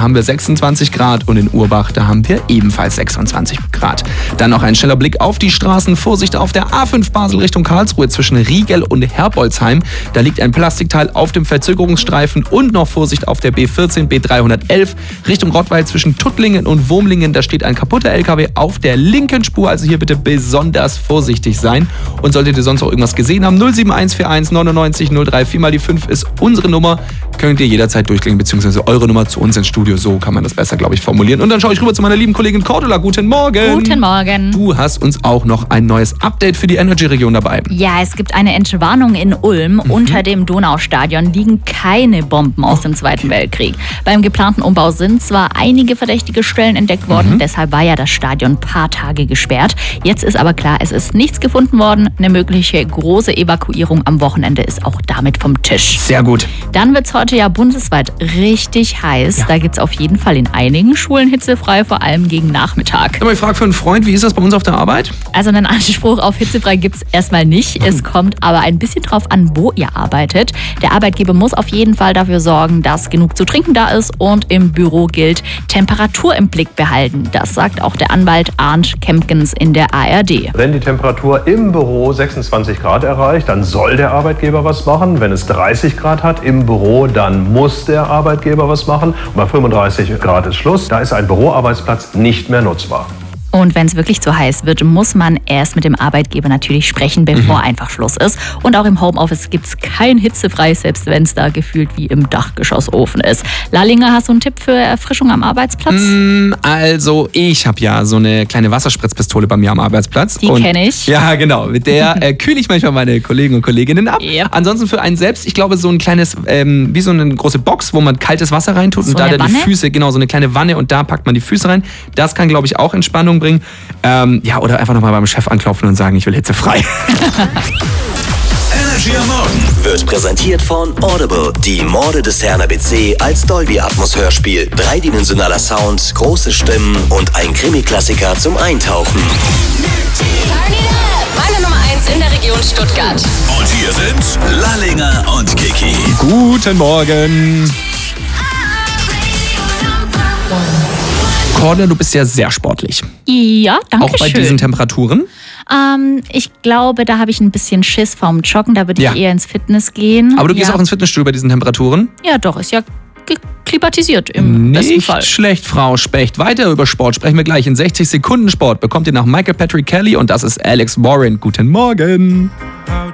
da haben wir 26 Grad und in Urbach, da haben wir ebenfalls 26 Grad. Dann noch ein schneller Blick auf die Straßen. Vorsicht auf der A5 Basel Richtung Karlsruhe zwischen Riegel und Herbolzheim. Da liegt ein Plastikteil auf dem Verzögerungsstreifen und noch Vorsicht auf der B14, B311 Richtung Rottweil zwischen Tuttlingen und Wurmlingen. Da steht ein kaputter LKW auf der linken Spur, also hier bitte besonders vorsichtig sein. Und solltet ihr sonst auch irgendwas gesehen haben, 07141 99 03 4 mal die 5 ist unsere Nummer. Könnt ihr jederzeit durchklingen, beziehungsweise eure Nummer zu uns ins Studio. So kann man das besser, glaube ich, formulieren. Und dann schaue ich rüber zu meiner lieben Kollegin Cordula. Guten Morgen. Guten Morgen. Du hast uns auch noch ein neues Update für die Energy-Region dabei. Ja, es gibt eine Entwarnung in Ulm. Unter dem Donaustadion liegen keine Bomben aus dem Zweiten Weltkrieg. Beim geplanten Umbau sind zwar einige verdächtige Stellen entdeckt worden, deshalb war ja das Stadion ein paar Tage gesperrt. Jetzt ist aber klar, es ist nichts gefunden worden. Eine mögliche große Evakuierung am Wochenende ist auch damit vom Tisch. Sehr gut. Dann wird es heute ja bundesweit richtig heiß. Ja. Da gibt es auf jeden Fall in einigen Schulen hitzefrei, vor allem gegen Nachmittag. Aber ich frage für einen Freund, wie ist das bei uns auf der Arbeit? Also einen Anspruch auf hitzefrei gibt es erstmal nicht. Es kommt aber ein bisschen drauf an, wo ihr arbeitet. Der Arbeitgeber muss auf jeden Fall dafür sorgen, dass genug zu trinken da ist und im Büro gilt, Temperatur im Blick behalten. Das sagt auch der Anwalt Arndt Kempkens in der ARD. Wenn die Temperatur im Büro 26 Grad erreicht, dann soll der Arbeitgeber was machen. Wenn es 30 Grad hat im Büro, dann muss der Arbeitgeber was machen. Und bei 35 Grad ist Schluss. Da ist ein Büroarbeitsplatz nicht mehr nutzbar. Und wenn es wirklich zu heiß wird, muss man erst mit dem Arbeitgeber natürlich sprechen, bevor einfach Schluss ist. Und auch im Homeoffice gibt es kein hitzefrei, selbst wenn es da gefühlt wie im Dachgeschossofen ist. Lallinger, hast du einen Tipp für Erfrischung am Arbeitsplatz? Also ich habe ja so eine kleine Wasserspritzpistole bei mir am Arbeitsplatz. Die kenne ich. Ja, genau. Mit der kühle ich manchmal meine Kollegen und Kolleginnen ab. Ja. Ansonsten für einen selbst, ich glaube, so ein kleines, wie so eine große Box, wo man kaltes Wasser reintut So und da eine dann die Wanne? Füße, genau, so eine kleine Wanne und da packt man die Füße rein. Das kann, glaube ich, auch Entspannung bringen. Ja, oder einfach nochmal beim Chef anklopfen und sagen, ich will hitzefrei. Energy am Morgen wird präsentiert von Audible. Die Morde des Herrn ABC als Dolby Atmos Hörspiel. Dreidimensionaler Sound, große Stimmen und ein Krimi-Klassiker zum Eintauchen. Meine Nummer 1 in der Region Stuttgart. Und hier sind Lallinger und Kiki. Guten Morgen. Cordula, du bist ja sehr sportlich. Ja, danke Auch bei schön. diesen Temperaturen. Ich glaube, da habe ich ein bisschen Schiss vorm Joggen. Da würde ich Ja. eher ins Fitness gehen. Aber du gehst ja. auch ins Fitnessstudio bei diesen Temperaturen. Ja, doch, ist ja klimatisiert im besten Nicht Fall. schlecht, Frau Specht. Weiter über Sport sprechen wir gleich. In 60 Sekunden Sport bekommt ihr nach Michael Patrick Kelly und das ist Alex Warren. Guten Morgen.